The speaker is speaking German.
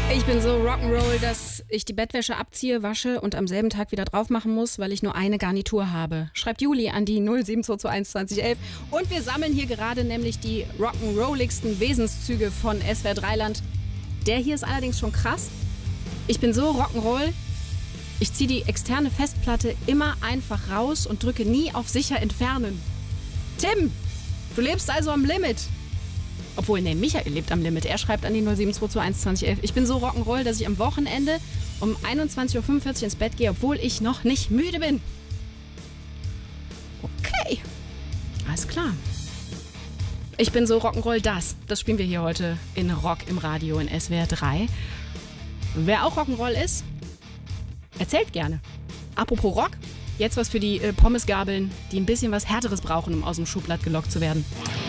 Ich bin so Rock'n'Roll, dass ich die Bettwäsche abziehe, wasche und am selben Tag wieder drauf machen muss, weil ich nur eine Garnitur habe. Schreibt Juli an die 07221 2011. Und wir sammeln hier gerade nämlich die rock'n'rolligsten Wesenszüge von SWR 3 Der hier ist allerdings schon krass. Ich bin so Rock'n'Roll. Ich ziehe die externe Festplatte immer einfach raus und drücke nie auf Sicher entfernen. Tim, du lebst also am Limit. Obwohl, nee, Michael lebt am Limit. Er schreibt an die 07221 2011. Ich bin so Rock'n'Roll, dass ich am Wochenende um 21.45 Uhr ins Bett gehe, obwohl ich noch nicht müde bin. Okay, alles klar. Ich bin so Rock'n'Roll, das spielen wir hier heute in Rock im Radio in SWR 3. Wer auch Rock'n'Roll ist, erzählt gerne. Apropos Rock, jetzt was für die Pommesgabeln, die ein bisschen was Härteres brauchen, um aus dem Schublatt gelockt zu werden.